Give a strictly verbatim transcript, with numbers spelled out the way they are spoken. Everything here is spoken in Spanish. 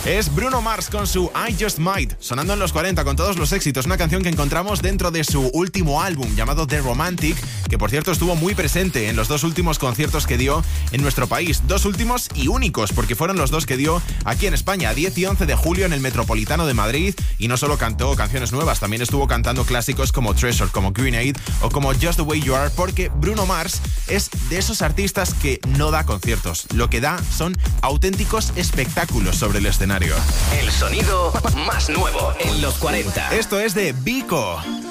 Es Bruno Mars con su I Just Might, sonando en los cuarenta con todos los éxitos. Una canción que encontramos dentro de su último álbum llamado The Romantic, que por cierto estuvo muy presente en los dos últimos conciertos que dio en nuestro país. Dos últimos y únicos, porque fueron los dos que dio aquí en España, diez y once de julio en el Metropolitano de Madrid. Y no solo cantó canciones nuevas, también estuvo cantando clásicos como Treasure, como Grenade o como Just the Way You Are, porque Bruno Mars es de esos artistas que no da conciertos. Lo que da son auténticos espectáculos sobre el escenario. El sonido más nuevo en los cuarenta. Esto es de Vico.